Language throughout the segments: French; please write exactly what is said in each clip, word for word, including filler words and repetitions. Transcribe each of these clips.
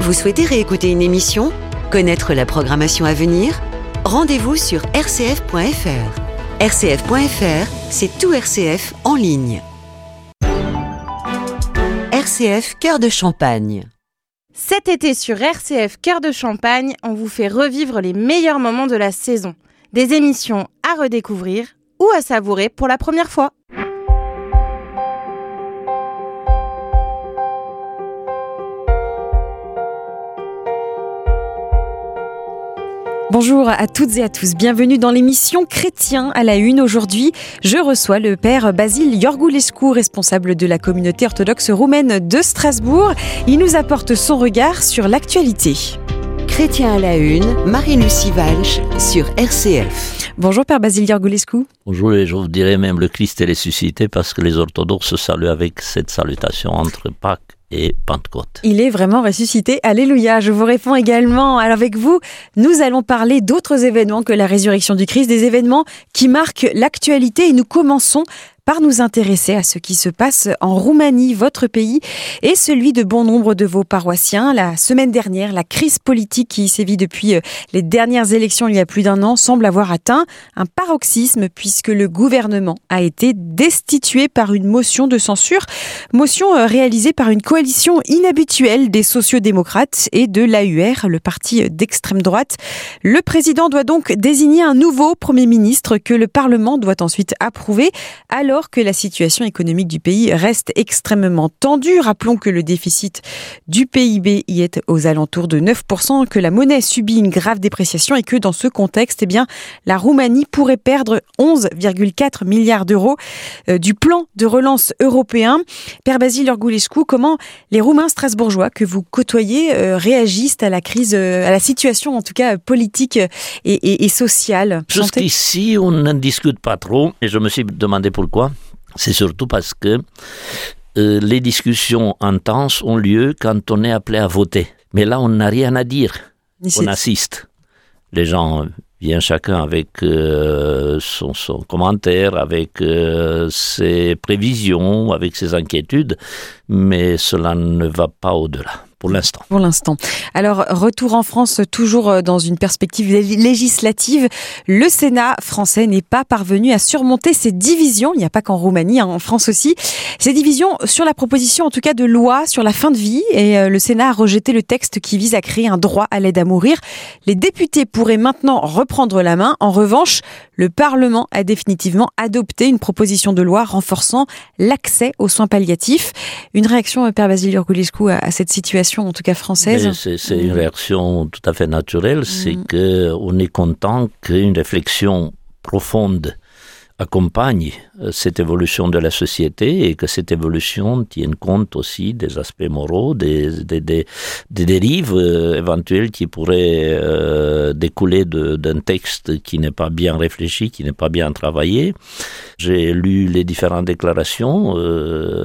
Vous souhaitez réécouter une émission ? Connaître la programmation à venir ? Rendez-vous sur r c f point f r. r c f point f r, c'est tout R C F en ligne. R C F Cœur de Champagne. Cet été sur R C F Cœur de Champagne, on vous fait revivre les meilleurs moments de la saison. Des émissions à redécouvrir ou à savourer pour la première fois. Bonjour à toutes et à tous, bienvenue dans l'émission Chrétien à la Une. Aujourd'hui, je reçois le père Basile Iorgulescu, responsable de la communauté orthodoxe roumaine de Strasbourg. Il nous apporte son regard sur l'actualité. Chrétien à la Une, Marie-Lucie Walsh sur R C F. Bonjour père Basile Iorgulescu. Bonjour, et je vous dirais même le Christ est ressuscité parce que les orthodoxes saluent avec cette salutation entre Pâques et Pentecôte. Il est vraiment ressuscité, alléluia. Je vous réponds également. Alors avec vous, nous allons parler d'autres événements que la résurrection du Christ, des événements qui marquent l'actualité, et nous commençons par nous intéresser à ce qui se passe en Roumanie, votre pays, et celui de bon nombre de vos paroissiens. La semaine dernière, la crise politique qui sévit depuis les dernières élections il y a plus d'un an semble avoir atteint un paroxysme puisque le gouvernement a été destitué par une motion de censure, motion réalisée par une coalition inhabituelle des sociodémocrates et de l'A U R, le parti d'extrême droite. Le président doit donc désigner un nouveau Premier ministre que le Parlement doit ensuite approuver, alors que la situation économique du pays reste extrêmement tendue. Rappelons que le déficit du P I B y est aux alentours de neuf pour cent, que la monnaie subit une grave dépréciation et que dans ce contexte, eh bien, la Roumanie pourrait perdre onze virgule quatre milliards d'euros euh, du plan de relance européen. Père Basile Iorgulescu, comment les Roumains strasbourgeois que vous côtoyez euh, réagissent à la crise, euh, à la situation en tout cas politique et, et, et sociale? Jusqu'ici, on ne discute pas trop et je me suis demandé pourquoi. C'est surtout parce que euh, les discussions intenses ont lieu quand on est appelé à voter. Mais là, on n'a rien à dire. On assiste. Les gens viennent chacun avec euh, son, son commentaire, avec euh, ses prévisions, avec ses inquiétudes, mais cela ne va pas au-delà. Pour l'instant. Pour l'instant. Alors, retour en France, toujours dans une perspective législative. Le Sénat français n'est pas parvenu à surmonter ces divisions. Il n'y a pas qu'en Roumanie, hein, en France aussi. Ces divisions sur la proposition, en tout cas, de loi sur la fin de vie. Et le Sénat a rejeté le texte qui vise à créer un droit à l'aide à mourir. Les députés pourraient maintenant reprendre la main. En revanche, le Parlement a définitivement adopté une proposition de loi renforçant l'accès aux soins palliatifs. Une réaction, Père Basile Iorgulescu, à cette situation, en tout cas française? C'est, c'est une réaction tout à fait naturelle, mmh. c'est qu'on est content qu'une réflexion profonde accompagne cette évolution de la société et que cette évolution tienne compte aussi des aspects moraux, des, des, des, des dérives euh, éventuelles qui pourraient euh, découler de, d'un texte qui n'est pas bien réfléchi, qui n'est pas bien travaillé. J'ai lu les différentes déclarations euh,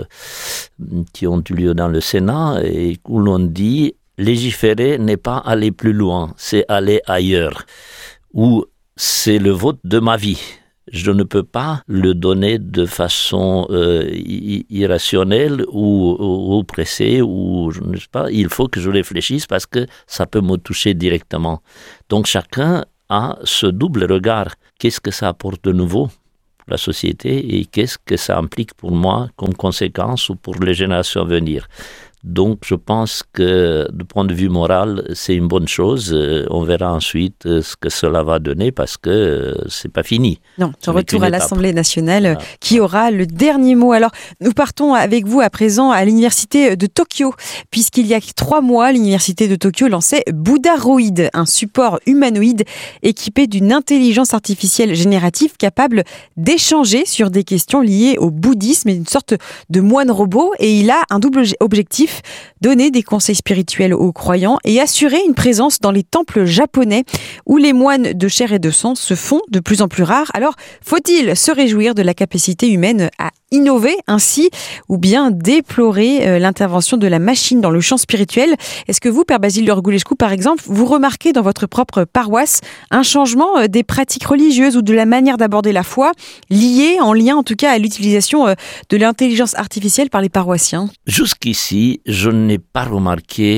qui ont eu lieu dans le Sénat et où l'on dit « légiférer n'est pas aller plus loin, c'est aller ailleurs » ou « c'est le vote de ma vie ». Je ne peux pas le donner de façon euh, irrationnelle ou, ou, ou pressée, ou je ne sais pas. Il faut que je réfléchisse parce que ça peut me toucher directement. Donc chacun a ce double regard. Qu'est-ce que ça apporte de nouveau pour la société et qu'est-ce que ça implique pour moi comme conséquence ou pour les générations à venir? Donc, je pense que, du point de vue moral, c'est une bonne chose. On verra ensuite ce que cela va donner parce que c'est pas fini. Non, ton retour à l'Assemblée nationale voilà. qui aura le dernier mot. Alors, nous partons avec vous à présent à l'Université de Tokyo, puisqu'il y a trois mois, l'Université de Tokyo lançait Buddharoid, un support humanoïde équipé d'une intelligence artificielle générative capable d'échanger sur des questions liées au bouddhisme, une sorte de moine robot. Et il a un double objectif: donner des conseils spirituels aux croyants et assurer une présence dans les temples japonais où les moines de chair et de sang se font de plus en plus rares. Alors, faut-il se réjouir de la capacité humaine à innover ainsi ou bien déplorer euh, l'intervention de la machine dans le champ spirituel? Est-ce que vous, Père Basile Iorgulescu, par exemple, vous remarquez dans votre propre paroisse un changement euh, des pratiques religieuses ou de la manière d'aborder la foi lié, en lien en tout cas à l'utilisation euh, de l'intelligence artificielle par les paroissiens? Jusqu'ici, je n'ai pas remarqué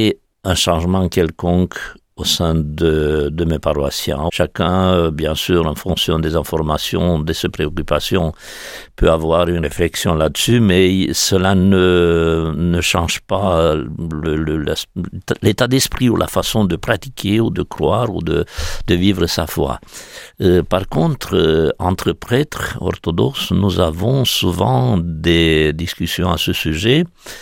un changement quelconque au sein de, de mes paroissiens. Chacun, bien sûr, en fonction des informations, de ses préoccupations, peut avoir une réflexion là-dessus, mais cela ne, ne change pas le, le, l'état d'esprit ou la façon de pratiquer ou de croire ou de, de vivre sa foi. Euh, par contre, euh, entre prêtres orthodoxes, nous avons souvent des discussions à ce sujet,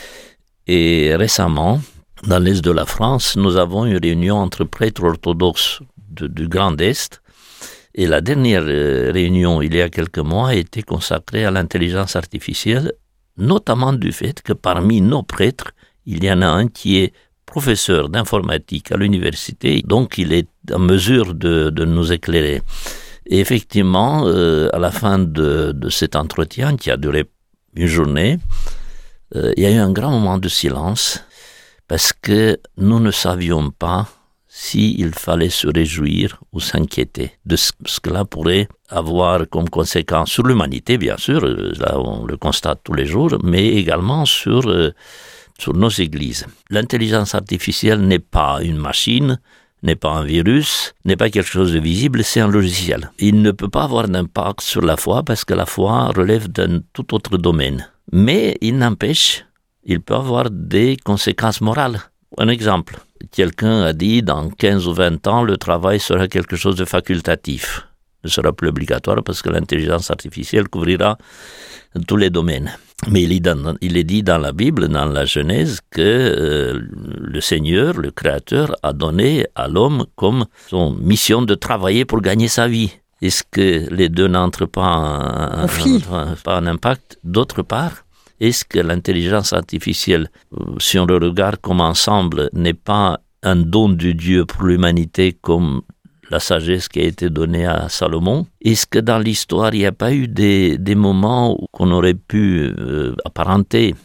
et récemment, dans l'Est de la France, nous avons une réunion entre prêtres orthodoxes de, du Grand Est, et la dernière réunion, il y a quelques mois, a été consacrée à l'intelligence artificielle, notamment du fait que parmi nos prêtres, il y en a un qui est professeur d'informatique à l'université, donc il est en mesure de, de nous éclairer. Et effectivement, euh, à la fin de, de cet entretien, qui a duré une journée, euh, il y a eu un grand moment de silence, parce que nous ne savions pas s'il fallait se réjouir ou s'inquiéter de ce que cela pourrait avoir comme conséquence sur l'humanité, bien sûr, là on le constate tous les jours, mais également sur, euh, sur nos églises. L'intelligence artificielle n'est pas une machine, n'est pas un virus, n'est pas quelque chose de visible, c'est un logiciel. Il ne peut pas avoir d'impact sur la foi parce que la foi relève d'un tout autre domaine. Mais il n'empêche, il peut avoir des conséquences morales. Un exemple, quelqu'un a dit dans quinze ou vingt ans, le travail sera quelque chose de facultatif. Ne sera plus obligatoire parce que l'intelligence artificielle couvrira tous les domaines. Mais il est, dans, il est dit dans la Bible, dans la Genèse, que euh, le Seigneur, le Créateur, a donné à l'homme comme son mission de travailler pour gagner sa vie. Est-ce que les deux n'entrent pas en, en, pas en impact? D'autre part, est-ce que l'intelligence artificielle, si on le regarde comme ensemble, n'est pas un don de Dieu pour l'humanité comme la sagesse qui a été donnée à Salomon? Est-ce que dans l'histoire, il n'y a pas eu des, des moments où on aurait pu euh, apparenter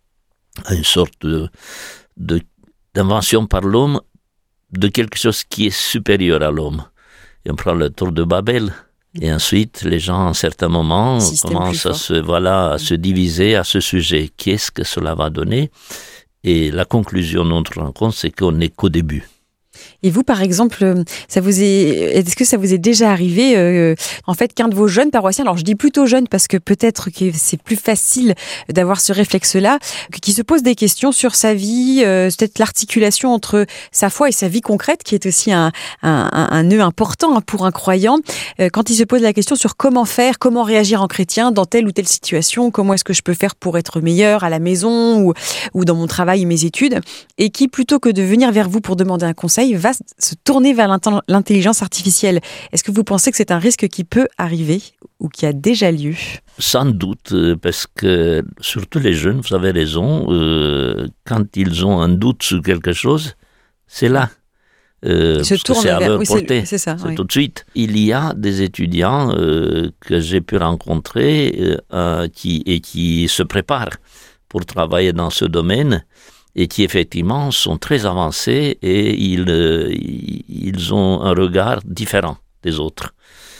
à une sorte de, de, d'invention par l'homme de quelque chose qui est supérieur à l'homme? Et on prend le tour de Babel. Et ensuite, les gens, à un certain moment, Système commencent à se, voilà, à se diviser à ce sujet. Qu'est-ce que cela va donner? Et la conclusion de notre rencontre, c'est qu'on n'est qu'au début. Et vous, par exemple, ça vous est, est-ce que ça vous est déjà arrivé, euh, en fait, qu'un de vos jeunes paroissiens, alors je dis plutôt jeunes parce que peut-être que c'est plus facile d'avoir ce réflexe-là, qui se pose des questions sur sa vie, euh, peut-être l'articulation entre sa foi et sa vie concrète, qui est aussi un, un, un nœud important pour un croyant, euh, quand il se pose la question sur comment faire, comment réagir en chrétien dans telle ou telle situation, comment est-ce que je peux faire pour être meilleur à la maison ou, ou dans mon travail et mes études, et qui, plutôt que de venir vers vous pour demander un conseil, va se tourner vers l'intelligence artificielle. Est-ce que vous pensez que c'est un risque qui peut arriver ou qui a déjà lieu? Sans doute, parce que surtout les jeunes, vous avez raison, euh, quand ils ont un doute sur quelque chose, c'est là. Euh, se tourne c'est à vers... leur oui, portée, c'est, c'est ça. c'est oui. tout de suite. Il y a des étudiants euh, que j'ai pu rencontrer euh, qui, et qui se préparent pour travailler dans ce domaine, et qui effectivement sont très avancés et ils, euh, ils ont un regard différent des autres.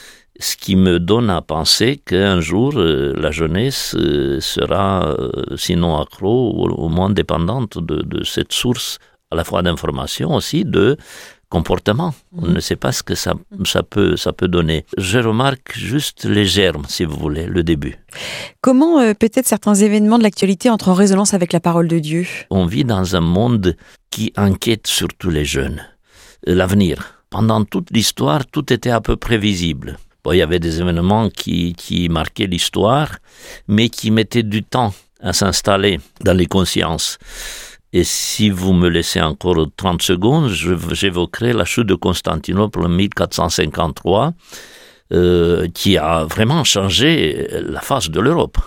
Ce qui me donne à penser qu'un jour, euh, la jeunesse euh, sera, euh, sinon accro, au, au moins dépendante de, de cette source, à la fois d'information aussi, de comportement. On mmh. ne sait pas ce que ça, ça, peut, ça peut donner. Je remarque juste les germes, si vous voulez, le début. Comment euh, peut-être certains événements de l'actualité entrent en résonance avec la parole de Dieu? On vit dans un monde qui inquiète surtout les jeunes. L'avenir. Pendant toute l'histoire, tout était à peu près visible. Bon, il y avait des événements qui, qui marquaient l'histoire, mais qui mettaient du temps à s'installer dans les consciences. Et si vous me laissez encore trente secondes, je, j'évoquerai la chute de Constantinople en mille quatre cent cinquante-trois, euh, qui a vraiment changé la face de l'Europe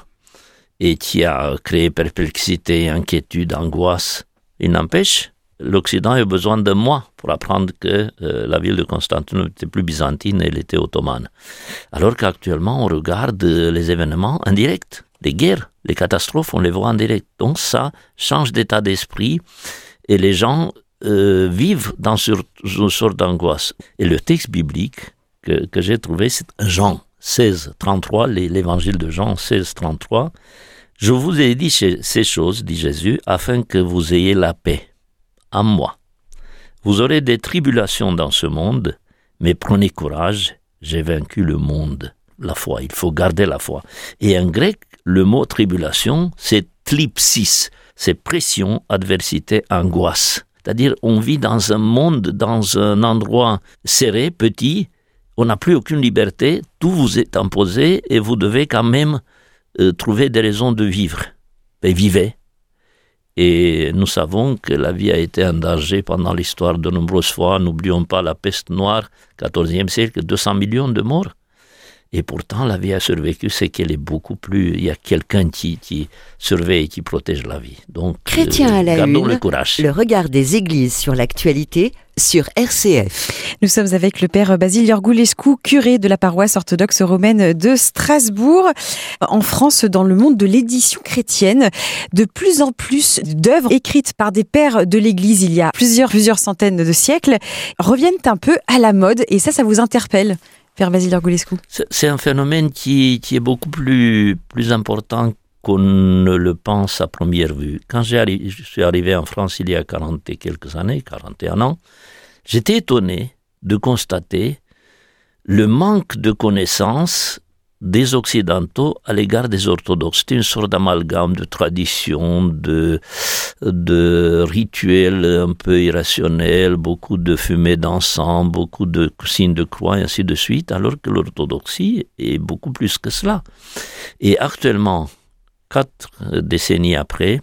et qui a créé perplexité, inquiétude, angoisse. Il n'empêche, l'Occident a eu besoin de moi pour apprendre que euh, la ville de Constantinople n'était plus byzantine, elle était ottomane. Alors qu'actuellement, on regarde les événements en direct. Les guerres, les catastrophes, on les voit en direct. Donc ça change d'état d'esprit et les gens euh, vivent dans une sorte d'angoisse. Et le texte biblique que, que j'ai trouvé, c'est Jean seize, trente-trois, l'évangile de Jean seize, trente-trois. « Je vous ai dit ces choses, dit Jésus, afin que vous ayez la paix en moi. vous aurez des tribulations dans ce monde, mais prenez courage, j'ai vaincu le monde. La foi, il faut garder la foi. Et en grec, le mot tribulation, c'est thlipsis, c'est pression, adversité, angoisse. C'est-à-dire, on vit dans un monde, dans un endroit serré, petit, on n'a plus aucune liberté, tout vous est imposé et vous devez quand même euh, trouver des raisons de vivre. Et vivez. Et nous savons que la vie a été en danger pendant l'histoire de nombreuses fois. N'oublions pas la peste noire, quatorzième siècle, deux cents millions de morts. Et pourtant, la vie a survécu, c'est qu'elle est beaucoup plus... Il y a quelqu'un qui, qui surveille, qui protège la vie. Donc, Chrétien euh, à la gardons une, le courage. Le regard des églises sur l'actualité sur R C F. Nous sommes avec le père Basile Iorgulescu, curé de la paroisse orthodoxe romaine de Strasbourg. En France, dans le monde de l'édition chrétienne, de plus en plus d'œuvres écrites par des pères de l'Église il y a plusieurs, plusieurs centaines de siècles reviennent un peu à la mode. Et ça, ça vous interpelle, père Basile Iorgulescu? C'est un phénomène qui, qui est beaucoup plus, plus important qu'on ne le pense à première vue. Quand j'ai arri- je suis arrivé en France il y a quarante et quelques années, quarante et un ans, j'étais étonné de constater le manque de connaissances des Occidentaux à l'égard des orthodoxes. C'était une sorte d'amalgame de traditions, de, de rituels un peu irrationnels, beaucoup de fumée d'encens, beaucoup de signes de croix et ainsi de suite, alors que l'orthodoxie est beaucoup plus que cela. Et actuellement, quatre décennies après,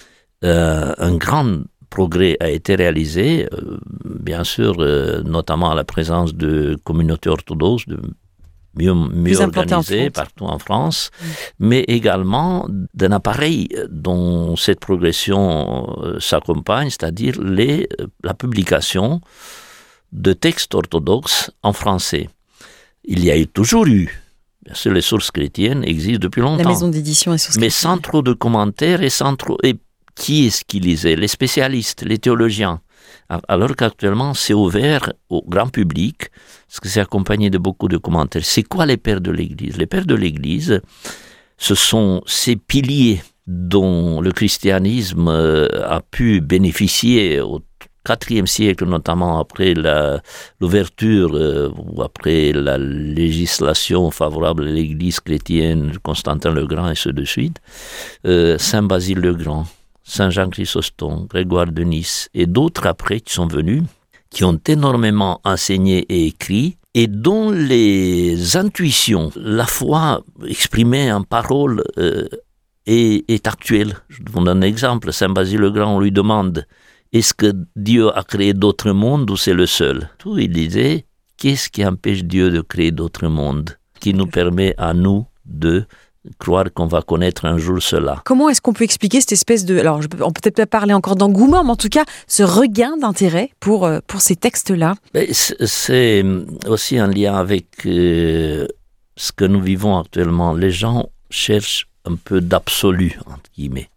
euh, un grand progrès a été réalisé, euh, bien sûr, euh, notamment à la présence de communautés orthodoxes, de mieux, mieux organisées partout en France, mmh. mais également d'un appareil dont cette progression euh, s'accompagne, c'est-à-dire les, la publication de textes orthodoxes en français. Il y a eu, toujours eu, bien sûr, les sources chrétiennes existent depuis longtemps. La maison d'édition et sources mais chrétiennes. sans trop de commentaires et sans trop... Et qui est-ce qui lisait? Les spécialistes, les théologiens. Alors qu'actuellement, c'est ouvert au grand public, parce que c'est accompagné de beaucoup de commentaires. C'est quoi les pères de l'Église? Les pères de l'Église, ce sont ces piliers dont le christianisme a pu bénéficier au quatrième siècle, notamment après la, l'ouverture euh, ou après la législation favorable à l'Église chrétienne, Constantin le Grand et ceux de suite, euh, Saint Basile le Grand, Saint Jean Chrysostome, Grégoire de Nice et d'autres après qui sont venus, qui ont énormément enseigné et écrit, et dont les intuitions, la foi exprimée en paroles euh, est, est actuelle. Je vous donne un exemple. Saint Basile le Grand, on lui demande: est-ce que Dieu a créé d'autres mondes ou c'est le seul? Tout, il disait: qu'est-ce qui empêche Dieu de créer d'autres mondes, qui nous permet à nous de croire qu'on va connaître un jour cela. Comment est-ce qu'on peut expliquer cette espèce de... Alors, je, on peut peut-être pas parler encore d'engouement, mais en tout cas, ce regain d'intérêt pour, pour ces textes-là? C'est aussi en lien avec euh, ce que nous vivons actuellement. Les gens cherchent un peu d'absolu, entre guillemets.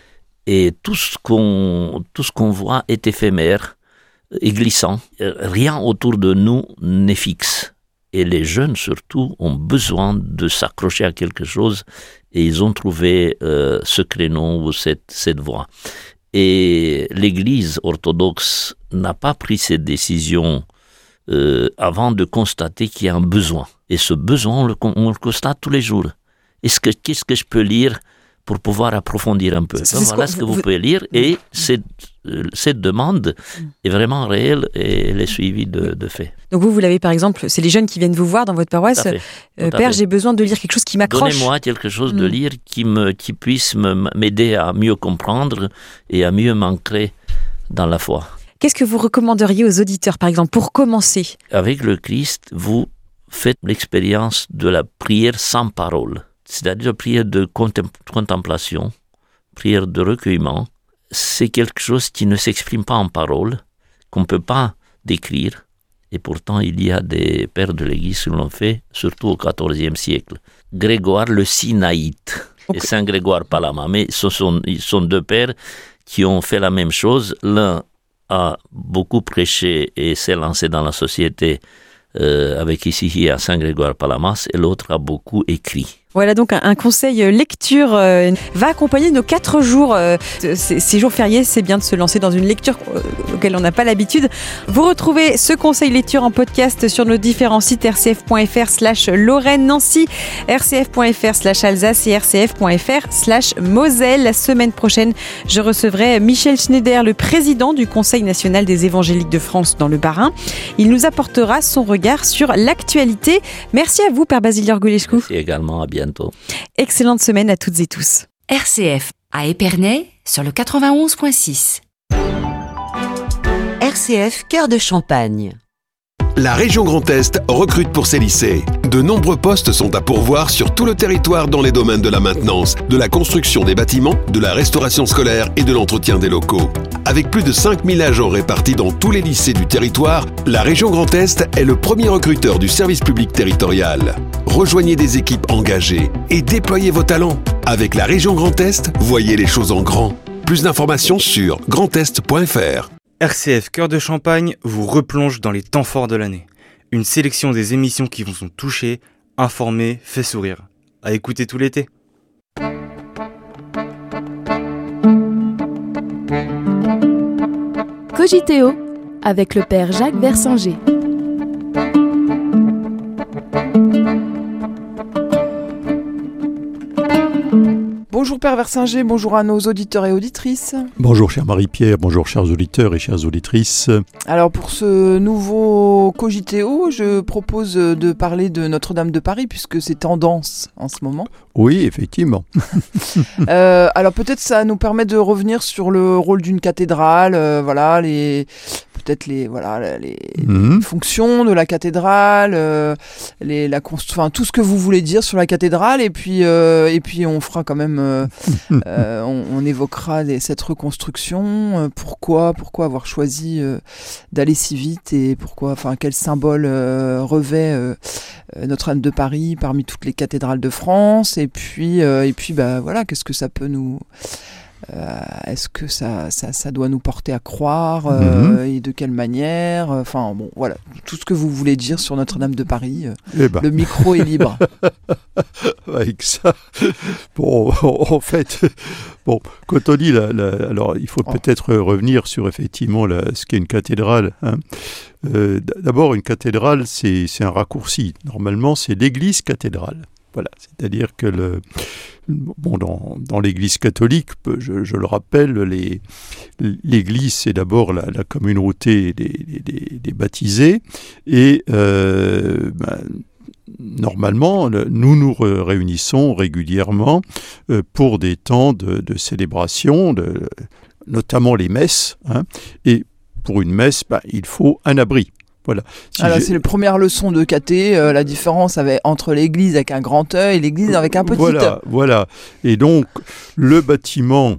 Et tout ce qu'on, tout ce qu'on voit est éphémère et glissant. Rien autour de nous n'est fixe. Et les jeunes, surtout, ont besoin de s'accrocher à quelque chose, et ils ont trouvé euh, ce créneau ou cette, cette voie. Et l'Église orthodoxe n'a pas pris cette décision euh, avant de constater qu'il y a un besoin. Et ce besoin, on le, on le constate tous les jours. Est-ce que, qu'est-ce que je peux lire pour pouvoir approfondir un peu? C'est, Donc, c'est voilà ce ce que que vous, vous pouvez lire, et cette, cette demande est vraiment réelle et elle est suivie de, de faits. Donc vous, vous l'avez par exemple, c'est les jeunes qui viennent vous voir dans votre paroisse. Euh, Père, j'ai besoin de lire quelque chose qui m'accroche. Donnez-moi quelque chose de lire qui, me, qui puisse me, m'aider à mieux comprendre et à mieux m'ancrer dans la foi. Qu'est-ce que vous recommanderiez aux auditeurs, par exemple, pour commencer? Avec le Christ, vous faites l'expérience de la prière sans parole. C'est-à-dire prière de contemplation, prière de recueillement. C'est quelque chose qui ne s'exprime pas en paroles, qu'on ne peut pas décrire. Et pourtant, il y a des pères de l'Église qui l'ont fait, surtout au quatorzième siècle. Grégoire le Sinaïte okay. et Saint Grégoire Palama. Mais ce sont, ils sont deux pères qui ont fait la même chose. L'un a beaucoup prêché et s'est lancé dans la société euh, avec ici à Saint Grégoire Palamas, et l'autre a beaucoup écrit. Voilà donc un, un conseil lecture euh, va accompagner nos quatre jours. Euh, ces, ces jours fériés, c'est bien de se lancer dans une lecture euh, auquel on n'a pas l'habitude. Vous retrouvez ce conseil lecture en podcast sur nos différents sites rcf.fr slash Lorraine Nancy, rcf.fr slash Alsace et rcf.fr slash Moselle. La semaine prochaine, je recevrai Michel Schneider, le président du Conseil national des évangéliques de France dans le Bas-Rhin. Il nous apportera son regard sur l'actualité. Merci à vous, Père Basile Iorgulescu. Merci également, à bientôt. Excellente semaine à toutes et tous. R C F à Épernay sur le quatre-vingt-onze virgule six. R C F Cœur de Champagne. La région Grand Est recrute pour ses lycées. De nombreux postes sont à pourvoir sur tout le territoire dans les domaines de la maintenance, de la construction des bâtiments, de la restauration scolaire et de l'entretien des locaux. Avec plus de cinq mille agents répartis dans tous les lycées du territoire, la région Grand Est est le premier recruteur du service public territorial. Rejoignez des équipes engagées et déployez vos talents. Avec la région Grand Est, voyez les choses en grand. Plus d'informations sur grand est point f r. R C F Cœur de Champagne vous replonge dans les temps forts de l'année. Une sélection des émissions qui vous ont touché, informé, fait sourire. À écouter tout l'été. Cogiteo avec le père Jacques Versinger. Bonjour Père Versinger, bonjour à nos auditeurs et auditrices. Bonjour chère Marie-Pierre, bonjour chers auditeurs et chères auditrices. Alors pour ce nouveau Cogiteo, je propose de parler de Notre-Dame de Paris puisque c'est tendance en ce moment. Oui, effectivement. euh, alors peut-être ça nous permet de revenir sur le rôle d'une cathédrale, euh, voilà, les... peut-être les voilà les, mmh. les fonctions de la cathédrale, euh, les la const... enfin tout ce que vous voulez dire sur la cathédrale et puis euh, et puis on fera quand même euh, euh, on, on évoquera les, cette reconstruction, euh, pourquoi pourquoi avoir choisi euh, d'aller si vite et pourquoi enfin quel symbole euh, revêt euh, Notre-Dame de Paris parmi toutes les cathédrales de France et puis euh, et puis bah voilà qu'est-ce que ça peut nous Euh, est-ce que ça, ça, ça doit nous porter à croire euh, mmh. et de quelle manière enfin bon voilà tout ce que vous voulez dire sur Notre-Dame de Paris euh, eh ben. Le micro est libre. Avec ça bon en fait bon quand on dit la, la, alors il faut oh. peut-être revenir sur effectivement la, ce qu'est une cathédrale hein. euh, d'abord une cathédrale c'est, c'est un raccourci, normalement c'est l'église cathédrale. Voilà, c'est-à-dire que le, bon, dans, dans l'Église catholique, je, je le rappelle, les, l'Église c'est d'abord la, la communauté des, des, des baptisés et euh, ben, normalement nous nous réunissons régulièrement pour des temps de, de célébration, de, notamment les messes, hein, et pour une messe, ben, il faut un abri. Voilà. Si Alors, c'est la première leçon de caté, euh, la différence avec, entre l'église avec un grand œil et l'église avec un petit voilà, œil. Voilà. Et donc, le bâtiment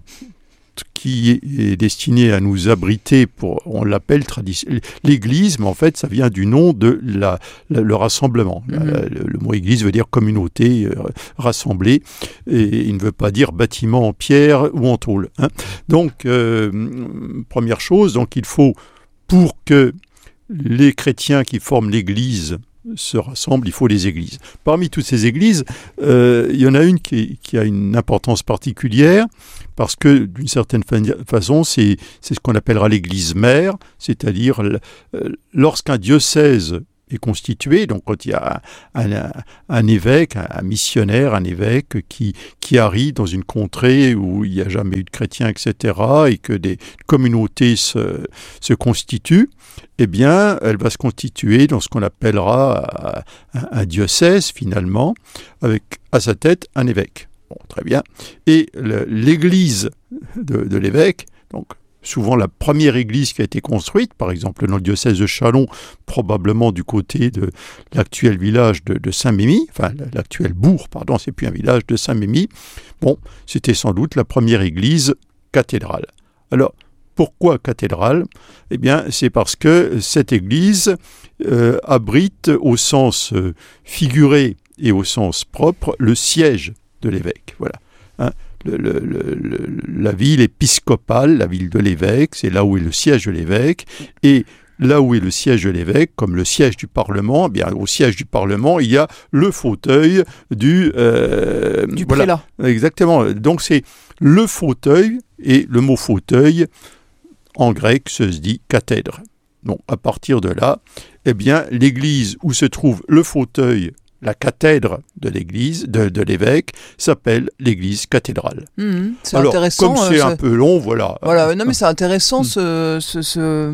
qui est destiné à nous abriter, pour, on l'appelle tradi- l'église, mais en fait, ça vient du nom de la, la, le rassemblement. Mm-hmm. La, le, le mot église veut dire communauté, euh, rassemblée, et il ne veut pas dire bâtiment en pierre ou en tôle. Hein. Donc, euh, première chose, donc il faut, pour que les chrétiens qui forment l'Église se rassemblent, il faut les églises. Parmi toutes ces églises, euh, il y en a une qui, qui a une importance particulière parce que, d'une certaine façon, c'est, c'est ce qu'on appellera l'église mère, c'est-à-dire euh, lorsqu'un diocèse est constitué, donc quand il y a un, un, un évêque, un, un missionnaire, un évêque qui, qui arrive dans une contrée où il n'y a jamais eu de chrétiens, et cetera, et que des communautés se, se constituent, eh bien, elle va se constituer dans ce qu'on appellera un, un diocèse, finalement, avec à sa tête un évêque. Bon, très bien. Et le, l'église de, de l'évêque, donc souvent la première église qui a été construite, par exemple dans le diocèse de Châlons, probablement du côté de l'actuel village de, de Saint-Mémy, enfin l'actuel bourg, pardon, c'est plus un village de Saint-Mémy, bon, c'était sans doute la première église cathédrale. Alors, pourquoi cathédrale ? Eh bien, c'est parce que cette église euh, abrite au sens euh, figuré et au sens propre le siège de l'évêque, voilà. Hein, Le, le, le, la ville épiscopale, la ville de l'évêque, c'est là où est le siège de l'évêque, et là où est le siège de l'évêque, comme le siège du Parlement, eh bien, au siège du Parlement, il y a le fauteuil du... Euh, du voilà, prélat. Exactement. Donc c'est le fauteuil, et le mot fauteuil, en grec, se dit cathèdre. Bon, à partir de là, eh bien, l'église où se trouve le fauteuil, la cathèdre de l'église, de, de l'évêque, s'appelle l'église cathédrale. Mmh, c'est Alors, intéressant. comme c'est euh, un peu long, voilà. Voilà, non mais c'est intéressant ce, ce, ce,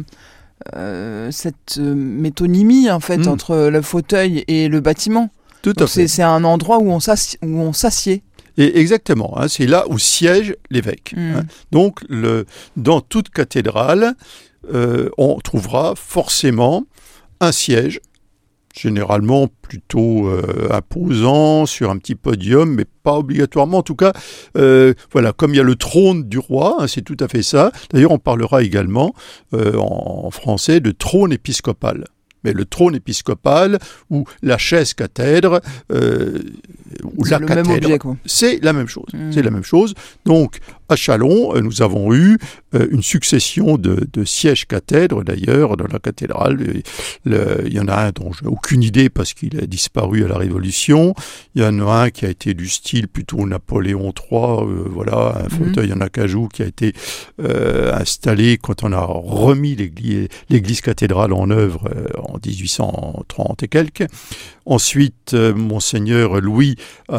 euh, cette euh, métonymie en fait Mm. entre le fauteuil et le bâtiment. Tout à Donc, fait. c'est, c'est un endroit où on, s'assi- où on s'assied. Et exactement, hein, c'est là où siège l'évêque. Mm. hein. Donc, le, dans toute cathédrale, euh, on trouvera forcément un siège, généralement plutôt euh, imposant, sur un petit podium, mais pas obligatoirement. En tout cas, euh, voilà, comme il y a le trône du roi, hein, c'est tout à fait ça. D'ailleurs, on parlera également euh, en, en français de trône épiscopal. Mais le trône épiscopal ou la chaise cathèdre euh, ou C'est la le cathèdre, même objet, quoi. c'est la même chose. Mm. C'est la même chose. Donc, à Châlons, euh, nous avons eu euh, une succession de, de sièges cathèdres, d'ailleurs, dans la cathédrale. Le- le- il y en a un dont je n'ai aucune idée parce qu'il a disparu à la Révolution. Il y en a un qui a été du style plutôt Napoléon trois, euh, voilà, un fauteuil en acajou qui a été euh, installé quand on a remis l'église, l'église cathédrale en œuvre euh, en dix-huit cent trente et quelques. Ensuite, euh, Monseigneur Louis,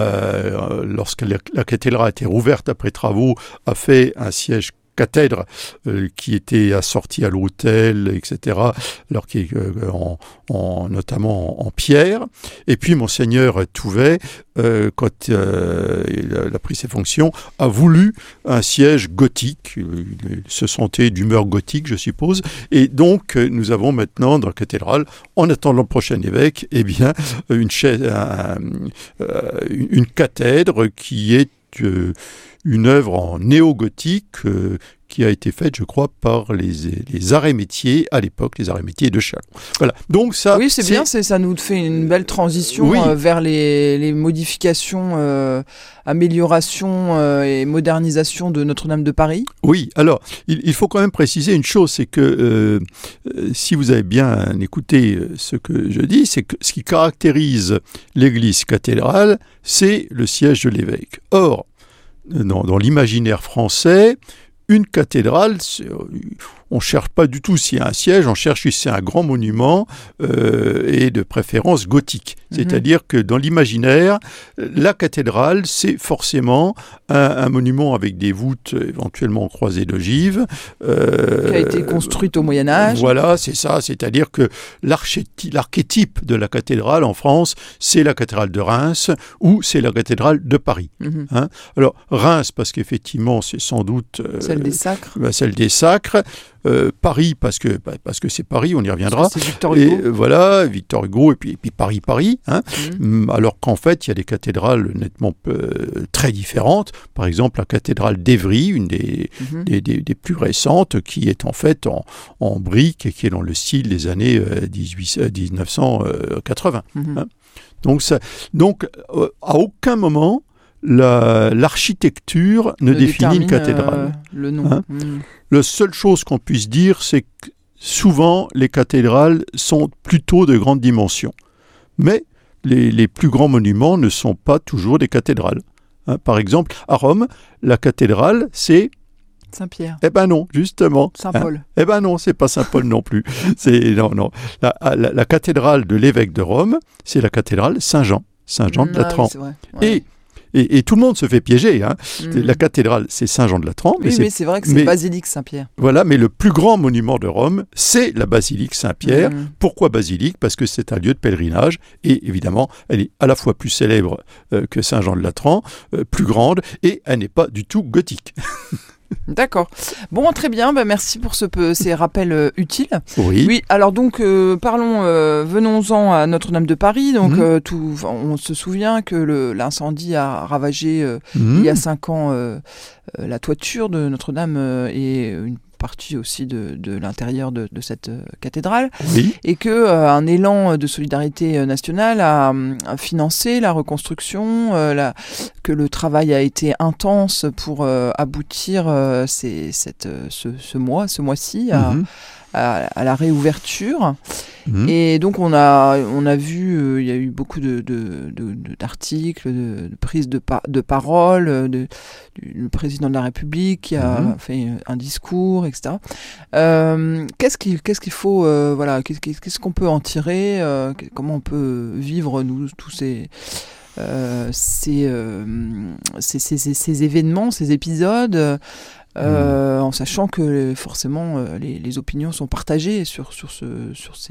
euh, lorsque la, la cathédrale a été rouverte après travaux, a fait un siège cathèdre euh, qui était assorti à l'autel, et cetera, alors qui est euh, en, en- notamment en, en pierre. Et puis Monseigneur Touvet, euh, quand euh, il a, il a pris ses fonctions, a voulu un siège gothique. Il se sentait d'humeur gothique, je suppose. Et donc, euh, nous avons maintenant dans la cathédrale, en attendant le prochain évêque, eh bien, une, chaise, un- euh, une une cathèdre qui est euh, une œuvre en néo-gothique euh, qui a été faite, je crois, par les, les arrêts métiers à l'époque, les arrêts métiers de Châlons. Voilà. Donc ça, Oui, c'est, bien, c'est, ça nous fait une belle transition Oui. euh, vers les, les modifications, euh, améliorations euh, et modernisations de Notre-Dame de Paris. Oui, alors, il, il faut quand même préciser une chose, c'est que euh, euh, si vous avez bien écouté euh, ce que je dis, c'est que ce qui caractérise l'église cathédrale, c'est le siège de l'évêque. Or, dans, dans l'imaginaire français, une cathédrale, c'est- on ne cherche pas du tout s'il y a un siège, on cherche si c'est un grand monument euh, et de préférence gothique. Mhm. C'est-à-dire que dans l'imaginaire, la cathédrale, c'est forcément un, un monument avec des voûtes éventuellement croisées d'ogives. euh, Qui a été construite au Moyen-Âge. Voilà, c'est ça. C'est-à-dire que l'archéty- l'archétype de la cathédrale en France, c'est la cathédrale de Reims ou c'est la cathédrale de Paris. Mhm. Alors, Reims, parce qu'effectivement, c'est sans doute euh, Celle des Sacres. bah, celle des Sacres. Euh, Paris, parce que, bah, parce que c'est Paris, on y reviendra. C'est Victor Et Hugo. euh, voilà, Victor Hugo, et puis, et puis Paris, Paris. Hein. Mhm. Mm, Alors qu'en fait, il y a des cathédrales nettement euh, très différentes. Par exemple, la cathédrale d'Évry, une des, Mhm. des, des- des plus récentes, qui est en fait en, en briques et qui est dans le style des années euh, dix-huit euh, dix-neuf cent quatre-vingts. Mhm. Hein. Donc, ça, donc euh, à aucun moment, la- l'architecture ne, Ne définit une détermine, cathédrale. euh, le nom. Hein. Mhm. La seule chose qu'on puisse dire, c'est que souvent, les cathédrales sont plutôt de grande dimension. Mais les, les plus grands monuments ne sont pas toujours des cathédrales. Hein, par exemple, à Rome, la cathédrale, c'est... Saint-Pierre. Eh ben non, justement. Hein. Saint-Paul. Eh ben non, c'est pas Saint-Paul non plus. C'est, non, non. La, la- la cathédrale de l'évêque de Rome, c'est la cathédrale Saint-Jean, Saint-Jean de Ah oui, Latran. c'est vrai. Ouais. Et, et, et tout le monde se fait piéger. Hein. Mhm. La cathédrale, c'est Saint-Jean de Latran. Oui, c'est mais c'est vrai que c'est mais- Basilique Saint-Pierre. Voilà, mais le plus grand monument de Rome, c'est la basilique Saint-Pierre. Mhm. Pourquoi basilique ? Parce que c'est un lieu de pèlerinage et évidemment, elle est à la fois plus célèbre euh, que Saint-Jean de Latran, euh, plus grande et elle n'est pas du tout gothique. D'accord. Bon, très bien. Bah, merci pour ce peu, ces rappels euh, utiles. Oui. Oui, alors donc euh, parlons, euh, venons-en à Notre-Dame de Paris. Donc Mhm. euh, tout, enfin, on se souvient que le, l'incendie a ravagé euh, Mhm. il y a cinq ans euh, euh, la toiture de Notre-Dame euh, et une partie aussi de, de l'intérieur de, de cette euh, cathédrale, oui. et que euh, un élan de solidarité nationale a, a financé la reconstruction, euh, la, que le travail a été intense pour euh, aboutir euh, ces, cette, ce, ce mois, ce mois-ci à, mm-hmm. à, à la réouverture. Mmh. Et donc on a, on a vu, euh, il y a eu beaucoup de, de, de, de, d'articles, de, de prises de, pa- de parole, de, du président de la République qui a mmh. fait un discours, et cetera. Euh, qu'est-ce, qu'il, qu'est-ce qu'il faut, euh, voilà, qu'est-ce, qu'est-ce qu'on peut en tirer, euh, comment on peut vivre, nous, tous ces... Euh, ces, euh, ces, ces, ces, ces événements, ces épisodes, euh, mmh. en sachant que forcément les, les opinions sont partagées sur, sur, ce, sur, ces,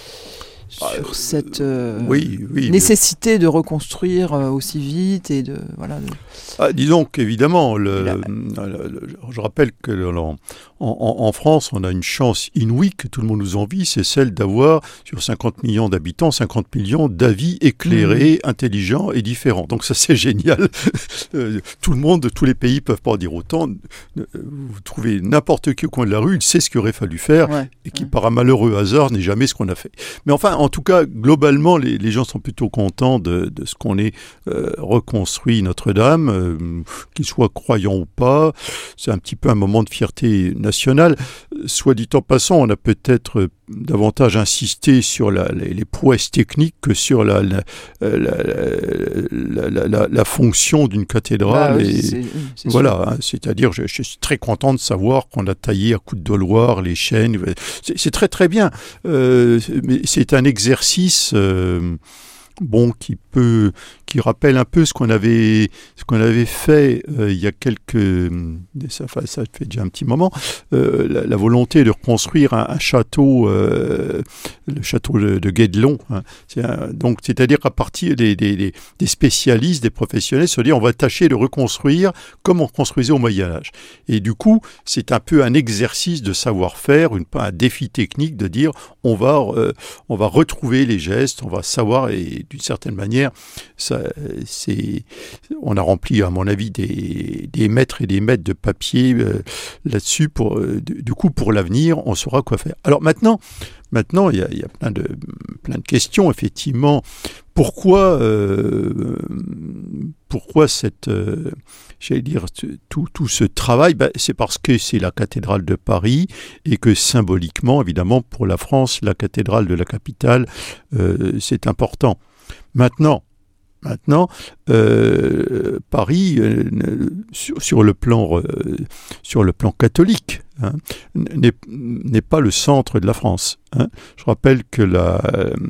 sur euh, cette euh, oui, oui, nécessité mais... de reconstruire aussi vite et de voilà. De... Ah, disons qu'évidemment, le, La... le, le, je rappelle que le, en, en, en France, on a une chance inouïe que tout le monde nous envie, c'est celle d'avoir sur cinquante millions d'habitants, cinquante millions d'avis éclairés, mmh. intelligents et différents. Donc ça c'est génial. Tout le monde, tous les pays peuvent pas en dire autant. Vous trouvez n'importe qui au coin de la rue, il sait ce qu'il aurait fallu faire ouais. et qui, mmh. par un malheureux hasard, n'est jamais ce qu'on a fait. Mais enfin, en tout cas, globalement, les, les gens sont plutôt contents de, de ce qu'on ait euh, reconstruit Notre-Dame, euh, qu'ils soient croyants ou pas. C'est un petit peu un moment de fierté nationale. Soit dit en passant, on a peut-être davantage insisté sur la, les, les prouesses techniques que sur la, la, la, la, la, la, la fonction d'une cathédrale. Bah, oui, et c'est, c'est voilà, hein, c'est-à-dire, je, je suis très content de savoir qu'on a taillé à coups de doloir les chaînes. C'est, c'est très très bien. Euh, mais c'est un exercice euh, bon qui peut, qui rappelle un peu ce qu'on avait, ce qu'on avait fait euh, il y a quelques, ça, ça fait déjà un petit moment, euh, la, la volonté de reconstruire un, un château, euh, le château de, de Guédelon. Hein. C'est un, donc, c'est-à-dire à partir des, des, des spécialistes, des professionnels, se dire on va tâcher de reconstruire comme on reconstruisait au Moyen Âge. Et du coup, c'est un peu un exercice de savoir-faire, une, un défi technique de dire on va, euh, on va retrouver les gestes, on va savoir et d'une certaine manière, ça, c'est, on a rempli, à mon avis, des, des mètres et des mètres de papier euh, là-dessus. Pour, euh, du coup, pour l'avenir, on saura quoi faire. Alors maintenant, maintenant, il y a, il y a plein de, plein de questions, effectivement. Pourquoi, euh, pourquoi cette, euh, j'allais dire, tout, tout ce travail, ben, c'est parce que c'est la cathédrale de Paris et que symboliquement, évidemment, pour la France, la cathédrale de la capitale, euh, c'est important. Maintenant, Maintenant, euh, Paris, euh, sur, sur, le plan, euh, sur le plan catholique, hein, n'est, n'est pas le centre de la France. Hein. Je rappelle que la,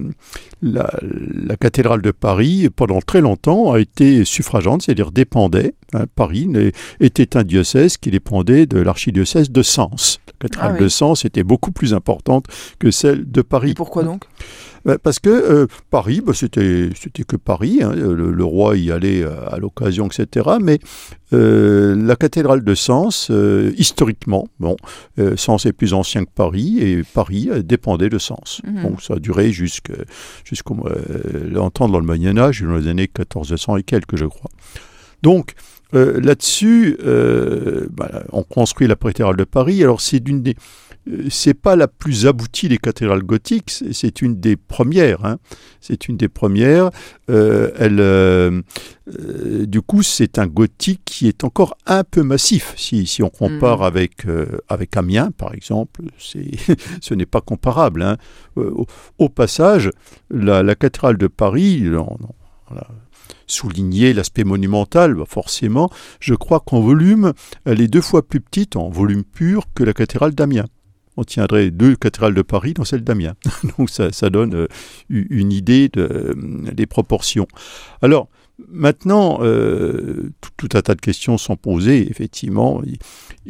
la, la cathédrale de Paris, pendant très longtemps, a été suffragante, c'est-à-dire dépendait. Hein, Paris était un diocèse qui dépendait de l'archidiocèse de Sens. La cathédrale ah oui. de Sens était beaucoup plus importante que celle de Paris. Et pourquoi donc ? Parce que euh, Paris, bah, c'était, c'était que Paris, hein, le, le roi y allait à, à l'occasion, et cetera. Mais euh, la cathédrale de Sens, euh, historiquement, bon, euh, Sens est plus ancien que Paris, et Paris euh, dépendait de Sens. Mmh. Donc ça a duré jusqu'à, jusqu'au euh, longtemps dans le Moyen-Âge, dans les années quatorze cents et quelques, je crois. Donc, euh, là-dessus, euh, bah, on construit la cathédrale de Paris. Alors, c'est d'une des... C'est pas la plus aboutie des cathédrales gothiques, c'est, c'est une des premières. Hein. C'est une des premières. Euh, elle, euh, euh, du coup, c'est un gothique qui est encore un peu massif. Si, si on compare mmh. avec, euh, avec Amiens, par exemple, c'est, ce n'est pas comparable. Hein. Euh, au, au passage, la, la cathédrale de Paris, on, on, on a souligné l'aspect monumental, bah forcément, je crois qu'en volume, elle est deux fois plus petite, en volume pur, que la cathédrale d'Amiens. On tiendrait deux cathédrales de Paris dans celle d'Amiens. Donc ça, ça donne euh, une idée de, euh, des proportions. Alors, maintenant, euh, tout, tout un tas de questions sont posées, effectivement.